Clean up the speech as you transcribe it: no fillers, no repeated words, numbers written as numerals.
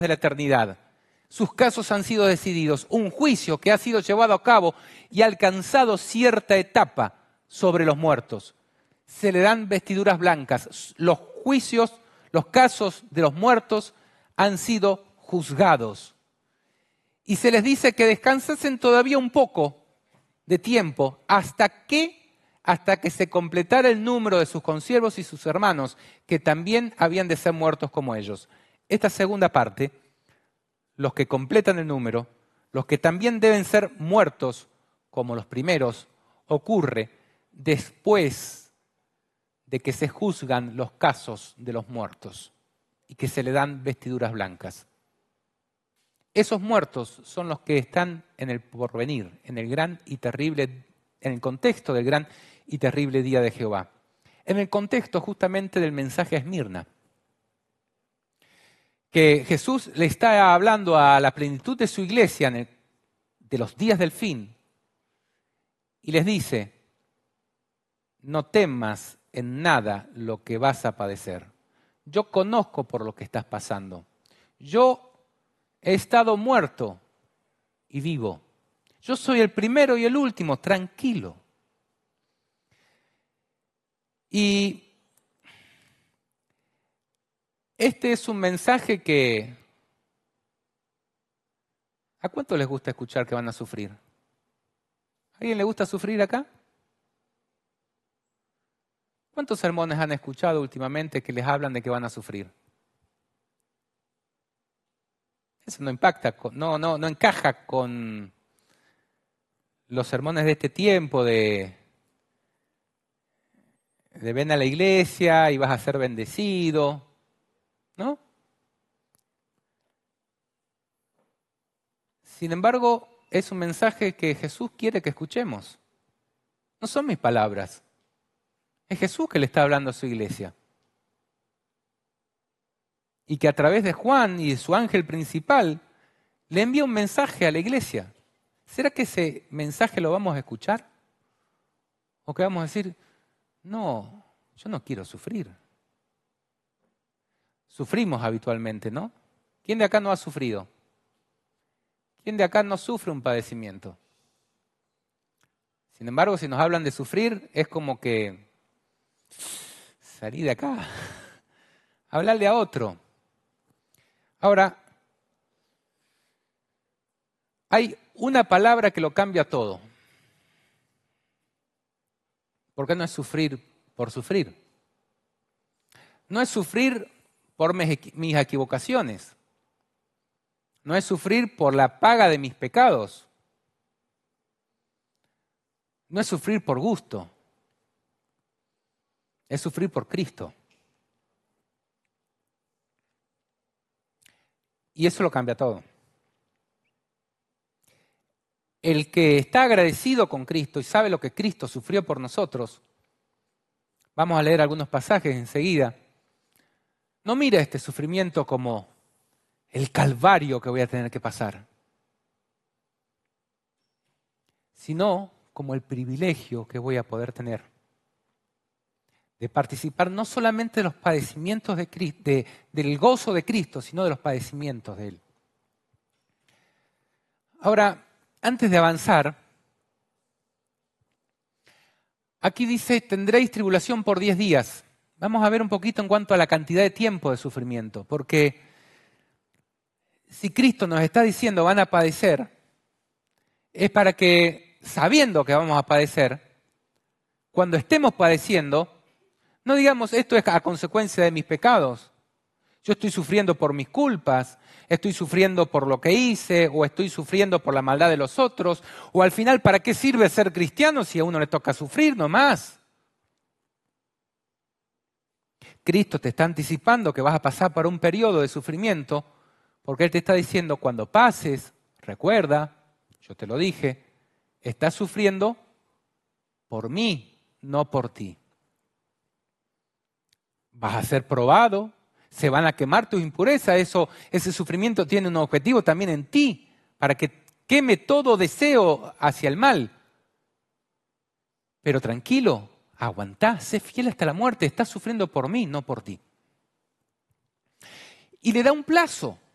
de la eternidad. Sus casos han sido decididos, un juicio que ha sido llevado a cabo y ha alcanzado cierta etapa sobre los muertos. Se le dan vestiduras blancas. Los juicios, los casos de los muertos han sido juzgados. Y se les dice que descansasen todavía un poco de tiempo hasta que se completara el número de sus consiervos y sus hermanos, que también habían de ser muertos como ellos. Esta segunda parte, los que completan el número, los que también deben ser muertos como los primeros, ocurre después de que se juzgan los casos de los muertos y que se le dan vestiduras blancas. Esos muertos son los que están en el porvenir, en el contexto del gran y terrible día de Jehová. En el contexto justamente del mensaje a Esmirna, que Jesús le está hablando a la plenitud de su iglesia de los días del fin, y les dice: no temas en nada lo que vas a padecer. Yo conozco por lo que estás pasando. Yo he estado muerto y vivo. Yo soy el primero y el último, tranquilo. Y este es un mensaje que... ¿A cuánto les gusta escuchar que van a sufrir? ¿A alguien le gusta sufrir acá? ¿Cuántos sermones han escuchado últimamente que les hablan de que van a sufrir? Eso no impacta, no encaja con los sermones de este tiempo de ven a la iglesia y vas a ser bendecido, ¿no? Sin embargo, es un mensaje que Jesús quiere que escuchemos. No son mis palabras. Es Jesús que le está hablando a su iglesia. Y que a través de Juan y de su ángel principal le envía un mensaje a la iglesia. ¿Será que ese mensaje lo vamos a escuchar? ¿O que vamos a decir, no, yo no quiero sufrir? Sufrimos habitualmente, ¿no? ¿Quién de acá no ha sufrido? ¿Quién de acá no sufre un padecimiento? Sin embargo, si nos hablan de sufrir, es como que salí de acá, hablarle a otro. Ahora, hay una palabra que lo cambia todo. Porque no es sufrir por sufrir. No es sufrir por mis equivocaciones. No es sufrir por la paga de mis pecados. No es sufrir por gusto. Es sufrir por Cristo. Y eso lo cambia todo. El que está agradecido con Cristo y sabe lo que Cristo sufrió por nosotros, vamos a leer algunos pasajes enseguida, no mira este sufrimiento como el calvario que voy a tener que pasar, sino como el privilegio que voy a poder tener de participar no solamente de los padecimientos de Cristo, del gozo de Cristo, sino de los padecimientos de Él. Ahora, antes de avanzar, aquí dice, tendréis tribulación por 10 días. Vamos a ver un poquito en cuanto a la cantidad de tiempo de sufrimiento, porque si Cristo nos está diciendo van a padecer, es para que, sabiendo que vamos a padecer, cuando estemos padeciendo, no digamos esto es a consecuencia de mis pecados. Yo estoy sufriendo por mis culpas, estoy sufriendo por lo que hice, o estoy sufriendo por la maldad de los otros, o al final, ¿para qué sirve ser cristiano si a uno le toca sufrir nomás? Cristo te está anticipando que vas a pasar por un periodo de sufrimiento, porque Él te está diciendo, cuando pases, recuerda, yo te lo dije, estás sufriendo por mí, no por ti. Vas a ser probado, se van a quemar tus impurezas, ese sufrimiento tiene un objetivo también en ti, para que queme todo deseo hacia el mal. Pero tranquilo, aguantá, sé fiel hasta la muerte, estás sufriendo por mí, no por ti. Y le da un plazo.